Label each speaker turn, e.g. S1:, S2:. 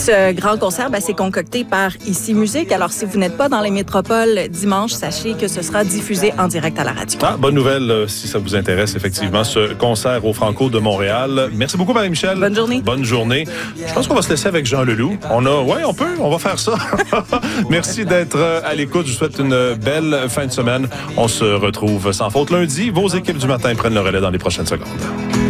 S1: Ce grand concert, c'est concocté par Ici Musique. Alors, si vous n'êtes pas dans les métropoles dimanche, sachez que ce sera diffusé en direct à la radio.
S2: Bonne nouvelle si ça vous intéresse, effectivement, ce concert au Franco de Montréal. Merci beaucoup, Marie-Michel.
S1: Bonne journée.
S2: Bonne journée. Je pense qu'on va se laisser avec Jean Leloup. On va faire ça. Merci d'être à l'écoute. Je vous souhaite une belle fin de semaine. On se retrouve sans faute lundi. Vos équipes du matin prennent le relais dans les prochaines secondes.